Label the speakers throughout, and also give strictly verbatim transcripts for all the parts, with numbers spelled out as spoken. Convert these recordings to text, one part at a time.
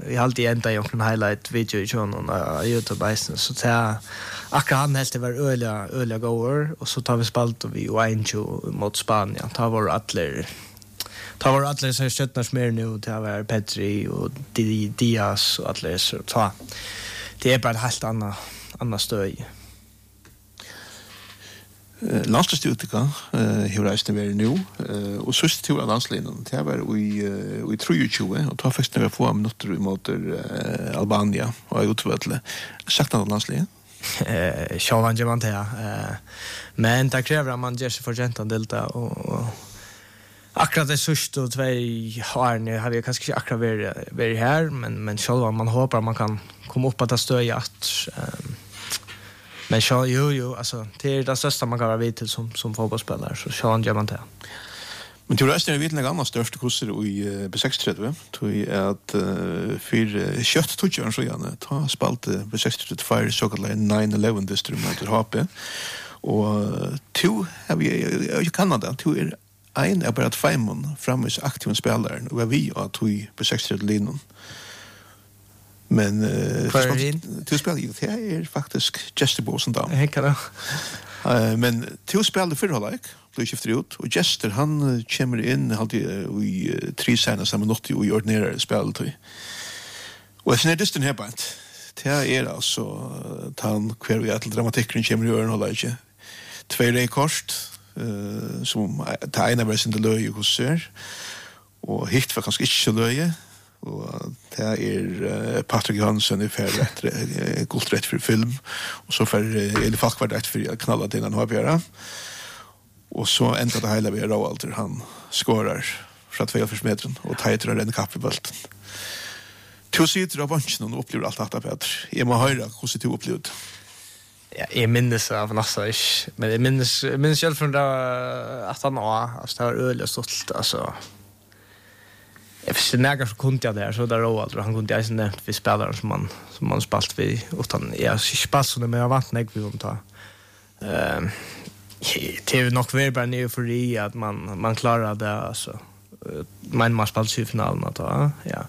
Speaker 1: jag har alltid ända gjort en highlight video i channeln på YouTube så ta akkurat han helt det var öliga öliga goer och så tar vi spalt och vi och en mot Spanien tar vår atler tar vår atler så köttnas mer nu till var Petri och Diaz och atler så ta det är bara ett helt annat annat stöj.
Speaker 2: Uh, Landslagsstyrka uh, har reist ned nu, uh, og sørste tur av landslinjen, det var i, uh, i tjuetre, og da fikk det få minutter mot uh, Albania og utvalget. Sagt han av landslinjen?
Speaker 1: Eh, Sjåvan gjør man til, uh, men det krever at man gjør seg for gentan delta, og, og akkurat det sørste og tvei årene har vi kanskje ikke akkurat vært, vært her, men, men sjåvan man håper man kan komme opp at det støy at um, men så jo jo alltså det är det största man kan vara vid till som som fotbollsspelare så så han gör man det.
Speaker 2: Men du resten är vitna gamla största kurser i B sextiotre tror jag att för kött tog jag så gärna ta spalt B sextiotre fire så kallade nine eleven district mot H P och två har vi i Kanada två är en är bara fem framme så aktiva spelare och vi har två B sextiotre linjen. Men uh, till spel ju det är faktiskt Jester Bosen då.
Speaker 1: Jag kan det.
Speaker 2: Eh men till spel det för like då skiftar ut och Jester han kommer in alltid i tre scener som något i ordinära spel då. Och sen är det den här band. Det är alltså tan kvar vi att dramatiken kommer ju göra like. Två rekord eh som ta ena versen det löj och så och hitt för kanske inte löje. Och det är uh, Patrick Hansen i färd rätt uh, gult rätt för film och så för uh, Eli Falkvard rätt för att knalla till en H B. Och så ändrar det hela vi Roalter han skorar från två meter och tajtar den kapp i bulten. Två sidor av bunchen och upplever allt detta Peter. Jag må höra hur det upplevt.
Speaker 1: Ja, jag minns av nästa is, men jag minns minns själv från det att han var alltså det var öl och stolt alltså. Jag visste näga så kunde jag där så där Roald och han kunde jag sen vi spelare som man som man spalt vi utan jag spass så med vant näg vi om ta. Ehm det är nog väl bara nu för det att man man klarar det alltså men man spalt i finalen att ja.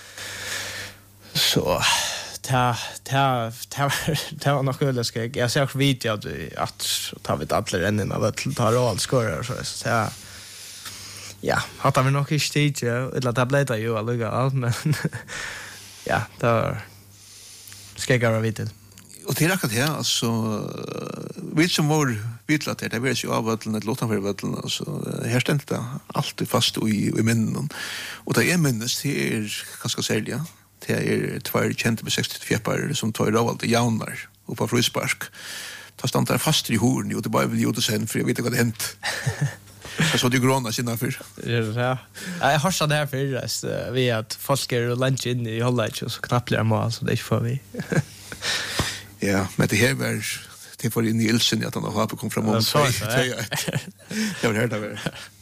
Speaker 1: Så ta ta ta ta var nog öl ska jag ser också video att att ta vi alla rennen av att ta Roald skorar så så ja, hat vi nog inte tid, eller det blev det ju alliga allt, men ja, då ska jag göra vidare.
Speaker 2: Och det är akkurat det, alltså vi som var vitlat det, det var ju av vattnet, ett låtan för vattnet, alltså här stämde det alltid fast i, i minnen. Och det är minnes, det är ganska sälja. Det är två kända med sextio-fjäppar som tar Roald och jaunar och på frispark. Ta stannar fast i horn, och det bara vill gjort sen, för jag vet inte vad det hänt. Jag såg ju gråna sina för.
Speaker 1: Ja. Jag har så där för rest vi att folk är lunch in i Holland och så knappt blir mål så det får vi.
Speaker 2: Ja, men det här var det får in i Ilsen att han har på kom fram och så. Jag har hört det.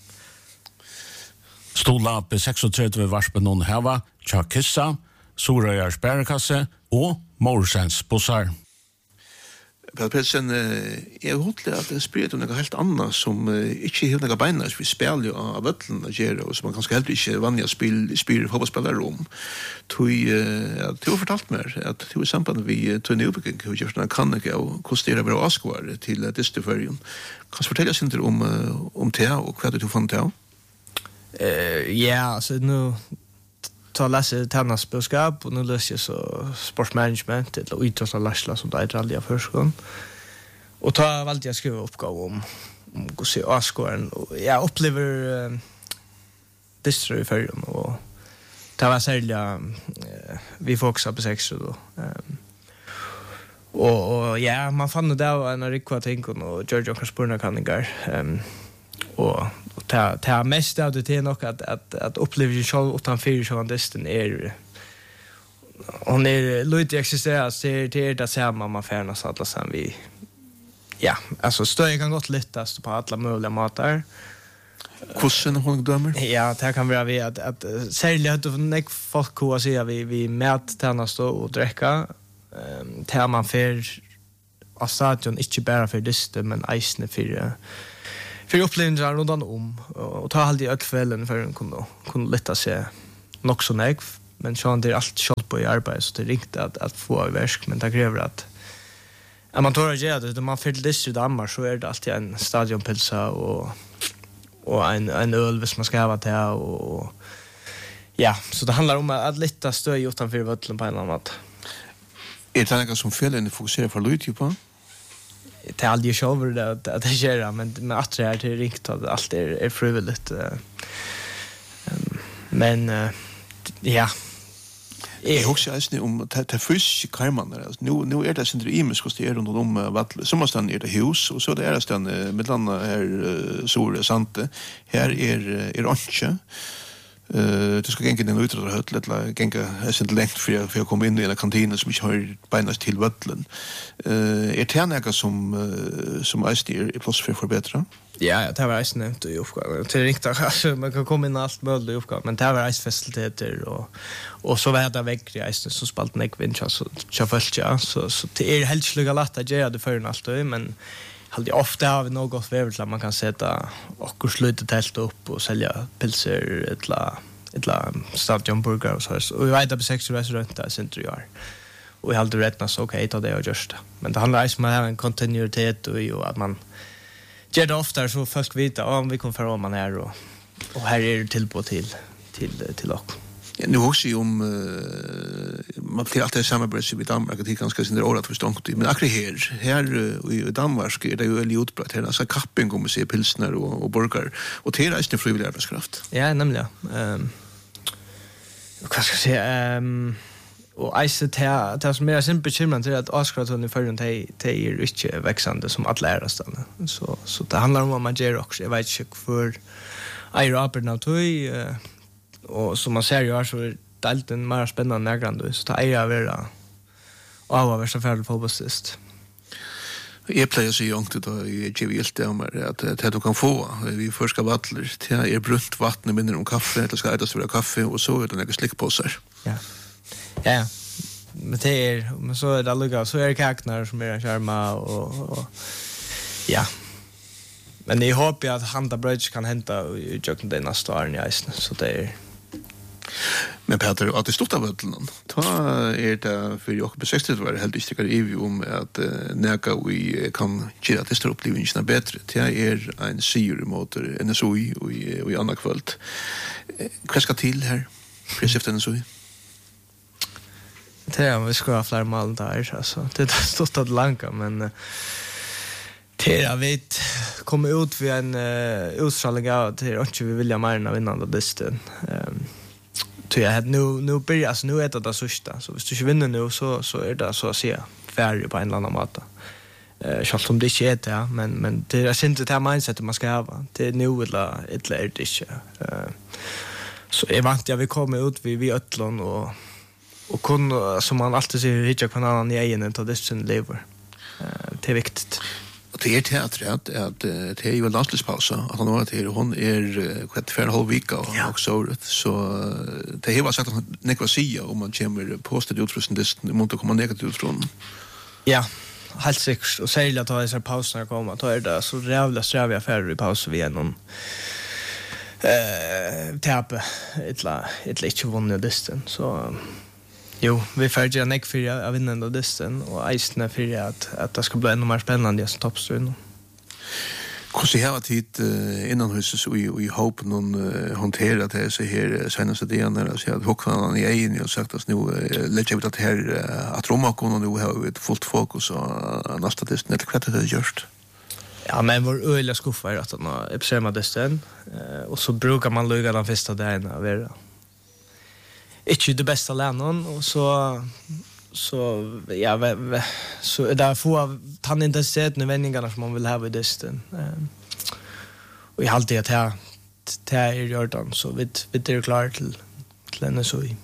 Speaker 3: Stola på sextiotre varspen någon hava, Chakissa, Soraya Sparkasse och Morsens bussar.
Speaker 2: Per Petsen är hotligt att det sprider om något helt annat som inte har några beina vi spelar ju av völlen och gör och som man kanske helt inte vanliga spel spel fotbollsspelare om. Tui ja, du har fortalt mer att du är samband vi Tony Ubeken hur just när kan jag och kostera bra askvar till Distiferium. Kan du fortälja sig om om det och vad du fann det?
Speaker 1: Eh ja, så nu ta läsa tennisspelskap och nu läser jag så sportsmanagement eller idrott och läsla som det är alldeles förskon. Och ta valt jag skriva uppgåva om om gå se askåren och jag upplever uh, distro i förrjun och det var särskilt uh, vi får också på sex då. Um, och, och ja, man fann det där en rikva tänken och George och Spurna kanningar. Um, och ta ta mest av det till nog att att att uppleva ju själv utan för journalisten är hon är lite existerar så det där ser man man färna så alla sen vi ja alltså stöj kan gott lättast på alla möjliga matar.
Speaker 2: Kussen hon dömer?
Speaker 1: Ja, det kan vara vi att att särskilt att näck folk ko säga vi vi mät tärna stå och dricka ehm tar man för av stadion inte bara för dyste men isne för för upplevelsen runt om och ta alltid öll kvällen för att kunna kunna lätta sig nog så näck men så det är allt skjult på i arbete så det är riktigt att att få i verk men det kräver att om man tar det det man fyller det i Danmark så är det alltid en stadionpilsa och och en en öl hvis man ska ha det och ja, så det handlar om att lite stö utanför völlen på en annan sätt.
Speaker 2: Är det något som fel ni fokuserar för lite på?
Speaker 1: Det är aldrig själv det att det sker men med att det är till riktigt att allt är, är frivilligt. Men ja.
Speaker 2: Jag också är om att ta fysisk karman där. Nu nu är det sen imus kost det är runt om vattl. Som måste ner det hus och så det är det med landa här sore sante. Här är är orange. Eh du ska gänga den ut och höll eller gänga sen längt för för att komma in i en kantin som inte har beinast till vattlen. Eh är det något som som är i plus för förbättra?
Speaker 1: Ja, det var ju nämnt i uppgåvan. Det är riktigt alltså man kan komma in allt möjligt i uppgåvan, men det var ju faciliteter och och så var det väck i isen så spalt nek vinch så så först ja så så det är helt sluga lätt att göra det för en allt men alltid ofta har vi något vävligt att man kan sätta och sluta tält upp och sälja pilser etla etla stadionburgare och så här. Och vi vet att på sex restauranger sen tror jag. Och jag hade rätt så okej ta det och just. Men det handlar ju om att ha en kontinuitet och ju att man gör det ofta så folk vet om vi kommer för man är och och här är det till på till till till och
Speaker 2: Ja, nu också om uh, man får alltid samarbete med Danmark att det ganska sin året för stångt men akkurat här här i Danmark är det ju väldigt utbrett här alltså kapping kommer se pilsner och och burgare och det är nästan frivillig arbetskraft.
Speaker 1: Ja, nämligen. Ehm um, vad ska jag säga ehm um, och I said här det som är simpelt bekymrande till att Oscar i förrän te te är inte växande som att lära sig så så det handlar om vad man gör också. Jag vet inte för I Robert now toy uh, och som man ser ju är så delt en mer spännande närgrande så det är jag vara av värsta färd fotbollsist.
Speaker 2: Jag plejer så långt då i G V L T om att det du kan få vi förska vattler till är brunt vatten mindre om kaffe det ska ätas för kaffe och så är det några slickpåsar.
Speaker 1: Ja. Ja. Men det är men så är det lugga så är det kaknar som är en charma och, och ja. Men jag hoppas att Handa Bridge kan hämta i Jöken den nästa år i isen så det är
Speaker 2: Men Peter, att det stod av vattlen, då är det för jag besökte det var helt distrikt i vi om att näka vi kan göra det stora upplevelsen bättre. Det är en syre motor, en S O I och i, och i andra kväll. Vad ska till här? Precis en S O I?
Speaker 1: Det är vi ska ha fler mål där alltså. Det har stått att langa men det är vet kommer ut vid en uh, utstraling av till att vi vill ha mer än vinnande distan. Um, Så jag hade nu nu börjar alltså nu är det det sista så hvis du inte vinner nu så så är det så att säga färdig på en eller annan måte. Eh självt om det inte är det men men det är inte det här mindset man ska ha. Det är nu eller ett eller det inte. Eh så jag vant jag vi kommer ut vi vi ötlon och och kun som man alltid säger hitta på en annan i egen ta det sin lever. Eh det är viktigt.
Speaker 2: Och det är teatret att det är ju landslagspausa att han har det här hon är kvart för en halv vecka och ja. Så så det har varit sagt att Nicosia om man kommer postet utrustning det måste komma negativt utifrån.
Speaker 1: Ja, helt säkert och särskilt att ha dessa pauserna komma då är det så jävla sträviga affärer i paus vi är någon eh tappe ettla ettla inte vunnit distan så jo, vi får göra nek för att vinna den distan och ejsna för att att det ska bli ännu mer spännande som toppstriden.
Speaker 2: Hur ser jag tid innan huset så i i hopp någon hantera det så här senaste dagen när så att hocklan i egen och sagt att nu lägger vi det här att Roma kommer nu ha ett fullt fokus och nästa distan det kvart det gjort.
Speaker 1: Ja, men vår öliga skuffa är att man uppsämma distan och så brukar man lugga den första dagen av det. Inte det bästa länen och så så ja så där får han inte sett nödvändigheten som man vill ha vid distan. Och i allt det här det är Jordan så vi vi är klar till till en så i.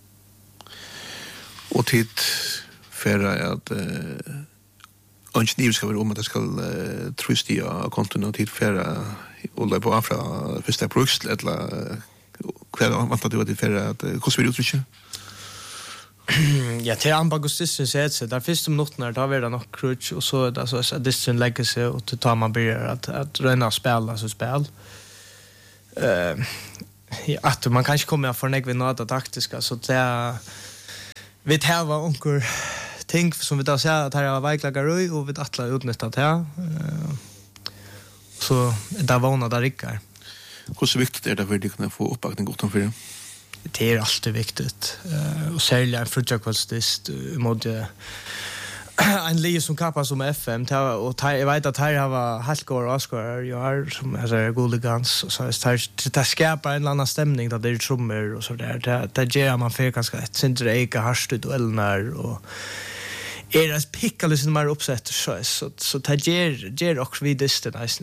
Speaker 2: Och tid för att och ni ska vara om att det ska trustia kontinuitet för och på afra första projekt eller kvar väntar du att det för att hur ska vi uttrycka?
Speaker 1: Ja, till Ambagustis så att där finns det något när då är det nog crutch och så där så så distant legacy och då tar man börjar att att röna spela så spel. Eh ja, att man kanske kommer att förnägga vid något taktiska så det vi tar var onkel ting som vi då säger att här är väglagaröj och vi attla utnyttja det här. Så det var något där rickar.
Speaker 2: Hur så viktigt är det för dig att få uppbackning gott om för det?
Speaker 1: Det är alltid viktigt. Och särskilt en frutjakvallstist mot en liv som kappar som F M och jag vet att här har helt går Oscar jag har som alltså Gulligans så det det skapar en annan stämning där det är trummor och så där det det ger man för ganska ett center eka harst dueller och är det pickles som är uppsatt så så så det ger ger också vid distance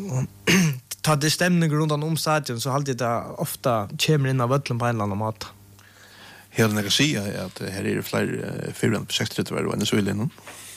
Speaker 1: ta det stämning runt om stadion så alltid det ofta kommer in av völlen på en annan mat.
Speaker 2: Hela när jag säger att här är det fler fyra på sextio var det så vill innan.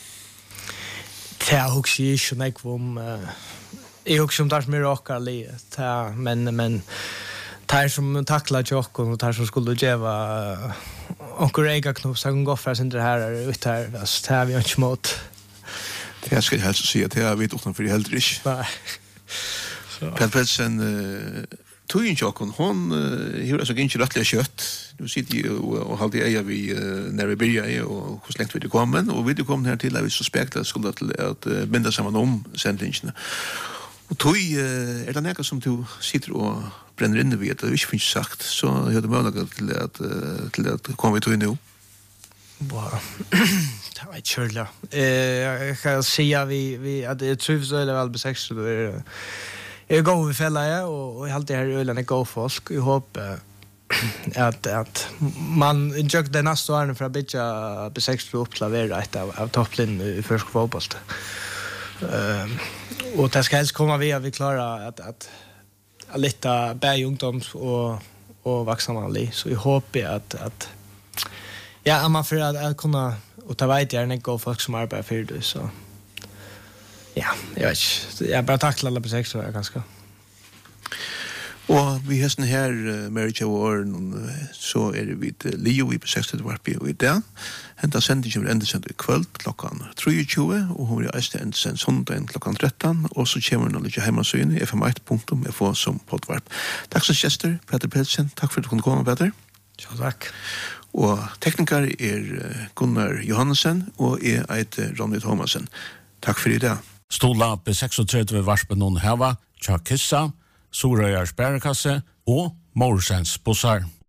Speaker 1: Det är också ju så mycket om är också som där med rockar ta men men tar som tacklar chock och tar som skulle geva och rega knopp så kan gå för sin det här ut här så tar vi inte mot.
Speaker 2: Det jag ska helst säga att jag vet utanför det helt rätt.
Speaker 1: Nej. Så.
Speaker 2: Pelpelsen tog in chocken hon hur så inte rättliga kött. Du sitter ju och håller dig vi när vi börjar och hur länge vi det kommer och vi det kommer här till att vi så spekta skulle att binda samman om sändningarna. Och tog är det något som du sitter och bränner inne vid att det inte finns sagt så hade möjlighet till att till att komma vi till nu.
Speaker 1: Wow. Det var churla. Eh jag kan säga vi vi att det trivs så eller väl besex så är jag går vi fälla ja och jag alltid här ölen är go folk. Jag hoppas att att man jag den nästa åren för att bitcha besex upp klavera ett av, av topplinjen i försk fotboll. Ehm och det ska helst komma vi vi klara att att att lite bä ungdoms och och vuxna li så jag hoppas att att ja man för att, att kunna och ta vet jag inte gå folk som arbetar för det så ja jag vet inte jag bara tacklar alla på sex år ganska.
Speaker 2: Och vi har sån här uh, Marriage Award så är det vid uh, Leo i på sextio vart vi i där. Hända sändningen ända sen i kväll klockan tretton och hon är äst ända sen söndagen klockan tretton och så kommer hon lite hemma så in i f m ett punkt f som poddvarp. Tack så Chester, Peter Pelsen. Tack för att du kunde komma Peter.
Speaker 1: Ja, tack.
Speaker 2: Og tekniker er Gunnar Johansen og jeg heter Ronny Thomasen. Takk for i dag.
Speaker 3: Stola på trettio varspen noen heva, Tja Kissa, Sorøyars Bærekasse og Morsens Bossar.